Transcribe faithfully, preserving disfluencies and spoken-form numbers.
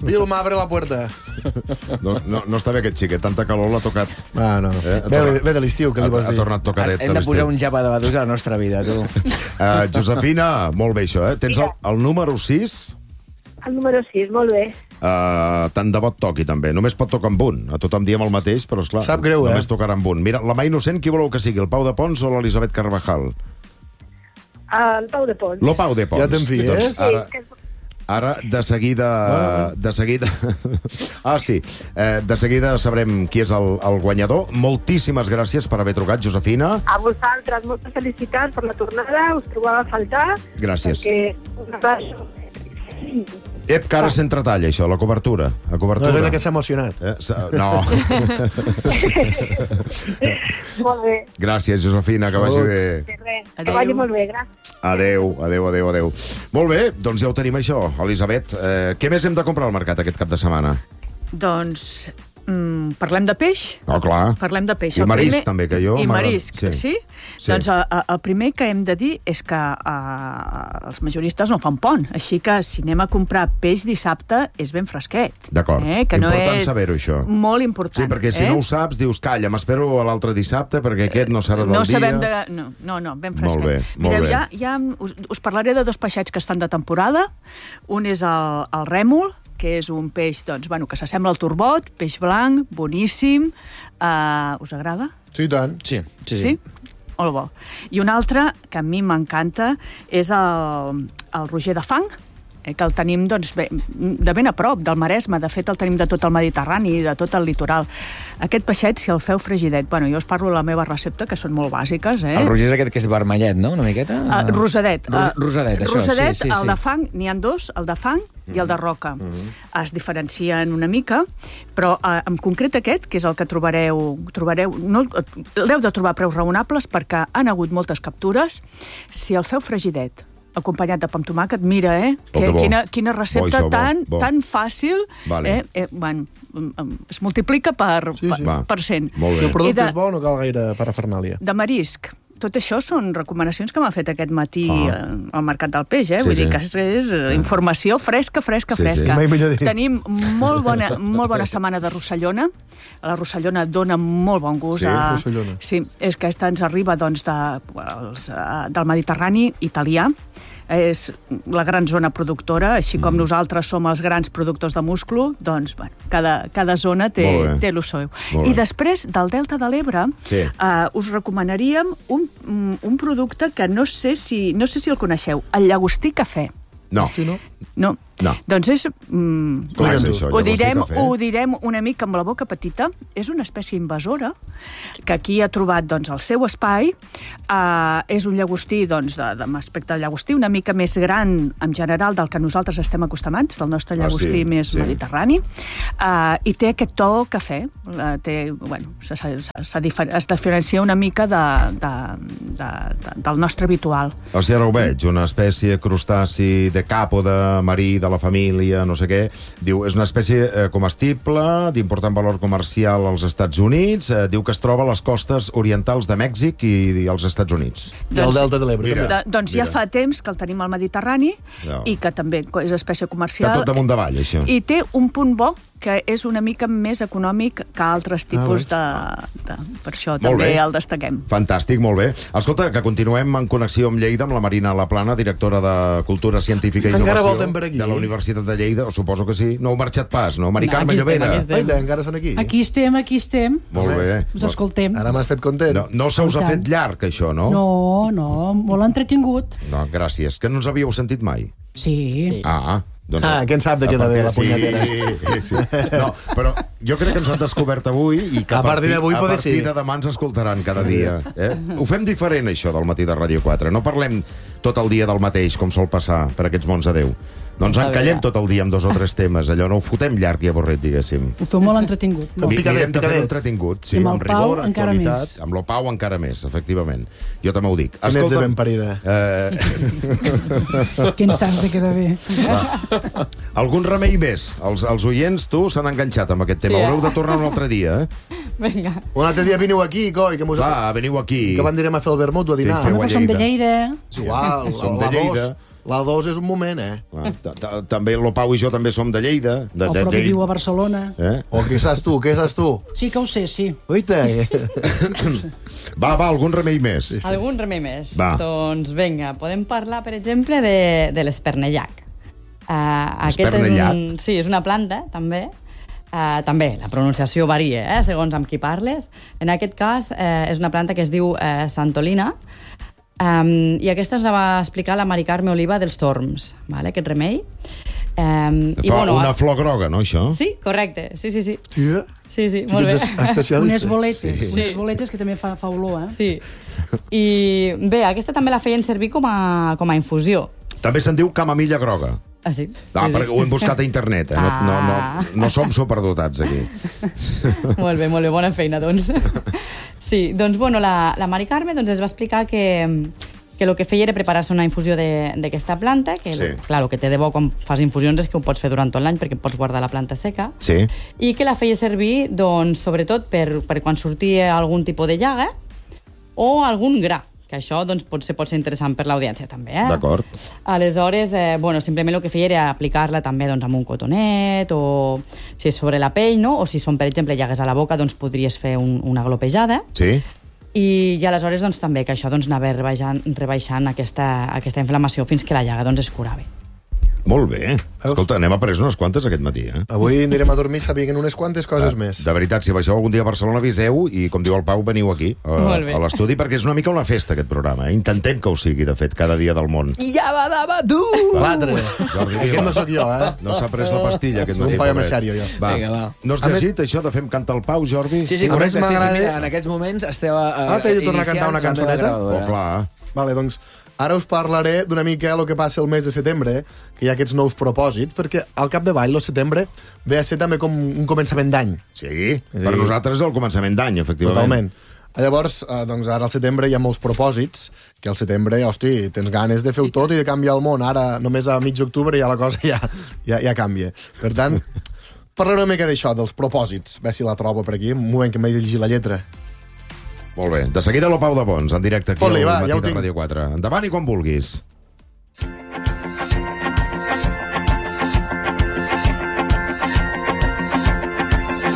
Vilma, abre la puerta. No, no, no està bé aquest xiquet, tanta calor l'ha tocat. Ah, no. Eh? Ve, ve de l'estiu, que li vols dir? Ha tornat tocadet. Hem de posar un japa de badús a la nostra vida, tu. Uh, Josefina, molt bé això, eh? Tens el, el número sis? El número sis, molt bé. Uh, tant de bo et toqui, també. Només pot tocar amb un. A tothom diem el mateix, però, esclar, Sap greu, eh? només tocarà amb un. Mira, la mà innocent, qui voleu que sigui? El Pau de Pons o l'Elisabet Carvajal? El Pau de Pons. Lo Pau de Pons. Ja te'n fies? Doncs ara, Sí, ara, de seguida... De seguida... ah, sí. Eh, de seguida sabrem qui és el, el guanyador. Moltíssimes gràcies per haver trucat, Josefina. a vosaltres, moltes felicitats per la tornada, us trobava a faltar. Gràcies. Perquè un abraço. Ep, que ara s'entretalla, això, la cobertura. La No, cobertura. és veritat que s'ha emocionat. Eh, sa- no. Molt bé. Gràcies, Josefina, que vagi bé. De res. Que Adéu. vagi molt bé, gràcies. Adéu, adéu, adéu, adéu. Molt bé, doncs ja ho tenim, això. Elisabet, eh, què més hem de comprar al mercat aquest cap de setmana? Doncs mm, parlem de peix. Oh, clar. Parlem de peix. I El marisc, primer- també, que jo I m'agrada. marisc, Sí. sí? Sí. Doncs a, a, el primer que hem de dir és que uh, els majoristes no fan pont, així que si anem a comprar peix dissabte és ben fresquet. D'acord. Eh? Que Important no és... saber-ho, això. Molt important. Sí, perquè si eh? no ho saps, dius, calla, m'espero a l'altre dissabte, perquè aquest no serà del no dia. sabem de... No, no, no ben fresquet. Molt bé, molt Mireu, bé. Ja, ja us, us parlaré de dos peixets que estan de temporada. Un és el, el rèmol, que és un peix doncs, bueno, que s'assembla al turbot, peix blanc, boníssim. Uh, us agrada? Sí, i tant. Sí, sí, Sí? Molt bo. I un altre, que a mi m'encanta, és el, el roger de fang, eh, que el tenim doncs, bé, de ben a prop, del Maresme. De fet, el tenim de tot el Mediterrani, de tot el litoral. Aquest peixet, si el feu fregidet... Bueno, jo us parlo de la meva recepta, que són molt bàsiques, eh? El roger és aquest que és vermellet, no? Una miqueta? Uh, rosadet. Ros Uh, rosadet, això, rosadet, sí, sí, el sí. de fang, n'hi ha dos, el de fang i el de roca. Es diferencien una mica, però uh, en concret aquest, que és el que trobareu... trobareu no, l'heu de trobar a preus raonables perquè han hagut moltes captures. Si el feu fregidet, acompanyat de pa amb tomàquet, mira, eh? Oh, que bo. Quina, quina recepta Bo, això, bo, tan, bo. tan fàcil. Vale. Eh? Eh, bueno, es multiplica per, Sí, sí. per, per cent. Molt Si bé. el producte I de- és bo, no cal gaire parafernàlia. De marisc. Tot això són recomanacions que m'ha fet aquest matí Ah. ah. al Mercat del Peix, eh? Sí, Vull sí. dir que és, és informació fresca, fresca, Sí, sí. fresca. Mai millor dit. Tenim molt bona, molt bona setmana de Rossellona. La Rossellona dona molt bon gust. Sí, a... Rossellona. Sí, és que aquesta ens arriba doncs, de, els, eh, del Mediterrani italià. És la gran zona productora, així com Mm. nosaltres som els grans productors de musclo, doncs, bueno, cada, cada zona té, Molt bé. té el seu. Molt I bé. després, del Delta de l'Ebre, Sí. eh, us recomanaríem un, un producte que no sé si, no sé si el coneixeu, el llagostí cafè. No, Hosti, no? No? no. Doncs és... Mm, Com és Explica'ns-ho. això? ho Llagostí direm, cafè? ho direm una mica amb la boca petita. És una espècie invasora que aquí ha trobat doncs, el seu espai. Uh, és un llagostí doncs, de, de, amb aspecte de llagostí una mica més gran en general del que nosaltres estem acostumats, del nostre Ah, llagostí sí, més sí. mediterrani. Uh, I té aquest to cafè. Uh, té, bueno, se, se, se, difer es diferencia una mica de, de, de, de, del nostre habitual. O sigui, ara ho veig, una espècie crustaci de cap o de marí de la família, no sé què. Diu, és una espècie eh, comestible, d'important valor comercial als Estats Units. Eh, diu que es troba a les costes orientals de Mèxic i, i als Estats Units. I el Delta de l'Ebre. Mira. també. De, doncs Mira. ja fa temps que el tenim al Mediterrani Ja. i que també és espècie Està comercial. tot amunt davall, això. I té un punt bo que és una mica més econòmic que altres tipus de, de... Per això Molt també bé. el destaquem. Fantàstic, molt bé. Escolta, que continuem en connexió amb Lleida, amb la Marina Laplana, directora de Cultura Científica i Encara Innovació volten per aquí? de la Universitat de Lleida. Suposo que sí. No heu marxat pas, no? Mari No, Carme aquí estem, Llovera. aquí estem. Aita, encara són aquí? Aquí estem, aquí estem. Molt bé. Us escoltem. Ara m'has fet content. No, no se us ha I tant. fet llarg, això, no? No, no, molt entretingut. No, gràcies. Que no ens havíeu sentit mai. Sí. Ah, doncs... Ah, què en sap de què a de bé partir- la punyetera? Sí, sí. No, però jo crec que ens han descobert avui i que A partir d'avui a poder partir sí. de demà ens escoltaran cada dia. Eh? Ho fem diferent, això, del matí de Ràdio quatre. No parlem tot el dia del mateix, com sol passar per aquests mons de Déu. No ens encallem tot el dia amb dos o tres temes, allò no ho fotem llarg i avorrit, diguéssim. Ho feu molt entretingut. Molt. Mi- picadet, Mirem de fer-ho picadet. entretingut, sí, I amb el amb Pau rigor, encara actualitat, més. amb el Pau encara més, efectivament. Jo també ho dic. Quin ets de ben parida. eh, Que en saps de quedar bé. algun remei més? Els, els oients, tu, s'han enganxat amb aquest tema. Sí, eh? Haureu de tornar un altre dia, eh? Vinga. Un altre dia veniu aquí, coi, que, mos... Clar, veniu aquí. que van direm a fer el vermut o a dinar. Sí, feu No, a però som de Lleida. Lleida. És igual, Som la de Lleida. dos. La dos és un moment, eh? Clar, ta- ta- També el Pau i jo també som de Lleida. De, El de, propi de, viu a Barcelona. eh? O què saps tu, què saps tu? Sí que ho sé, sí. Oita! Va, va, algun remei més. Sí, sí. Algun remei més? Va. Doncs vinga, podem parlar, per exemple, de, de l'espernellac. Uh, aquest és Espernellac? un, sí, és una planta, també. Uh, també, la pronunciació varia, eh, segons amb qui parles. En aquest cas, uh, és una planta que es diu uh, Santolina, um, i aquesta ens la va explicar la Mari Carme Oliva dels Torms, vale, aquest remei. Um, Fa una flor groga, no, això? Sí, correcte, sí, sí, sí. Sí, eh? Sí, sí, Sí molt que bé. ets especialista. Unes boletes, Sí. unes Sí. boletes que també fa, fa olor, eh? Sí. I bé, aquesta també la feien servir com a, com a infusió. També se'n diu camamilla groga. Ah, sí? Ah, sí, perquè ho hem buscat a internet, eh? No, no, no, Ah. no som superdotats, aquí. Molt bé, molt bé, bona feina, doncs. Sí, doncs, bueno, la, la Mari Carme doncs, ens va explicar que, que el que feia era preparar-se una infusió de- d'aquesta planta, que, Sí. clar, el que té de bo quan fas infusions és que ho pots fer durant tot l'any perquè pots guardar la planta seca, Sí. i que la feia servir, doncs, sobretot per, per quan sortia algun tipus de llaga o algun gra, que això doncs, potser pot ser interessant per l'audiència també. Eh? D'acord. Aleshores, eh, bueno, simplement el que feia era aplicar-la també doncs, amb un cotonet o si és sobre la pell, no? O si són, per exemple, llagues a la boca, doncs podries fer un, una glopejada. Sí? I, i aleshores doncs, també que això doncs, anava rebaixant, rebaixant aquesta, aquesta inflamació fins que la llaga doncs, es curava. Molt bé. Escolta, n'hem après unes quantes aquest matí, eh? Avui anirem a dormir sabent unes quantes coses més. De veritat, si baixeu algun dia a Barcelona, aviseu i, com diu el Pau, veniu aquí, a, Molt bé. a l'estudi, perquè és una mica una festa, aquest programa. Eh? Intentem que ho sigui, de fet, cada dia del món. I ja va dava tu! L'altre. Jordi, Aquest va. no sóc jo, eh? No s'ha pres la pastilla, aquest Sóc matí. un paio pobret. més sèrio, jo. Va. Vinga, va. No has A llegit això de Fem cantar el Pau, Jordi? Sí, sí, A correcte, més, sí, sí, m'agrada- mira, en aquests moments esteu a, a, Ah, t'he de tornar a cantar una iniciant cantar cançoneta? Oh, gravadora. clar. Vale, doncs ara us parlaré d'una mica el que passa el mes de setembre, que hi ha aquests nous propòsits, perquè al capdavall, el setembre, ve a ser també com un començament d'any. Sí, per nosaltres és el començament d'any, efectivament. Totalment. Llavors, eh, doncs ara al setembre hi ha molts propòsits, que al setembre, hosti, tens ganes de fer-ho tot i de canviar el món. Ara, només a mig octubre, ja la cosa ja, ja, ja canvia. Per tant, parlaré una mica d'això, dels propòsits. A veure si la trobo per aquí, un moment que m'he de llegir la lletra. Molt bé. De seguida, el Pau de Bons, en directe aquí Fot-li, al va, matí ja ho de tinc. Ràdio quatre. Endavant i quan vulguis.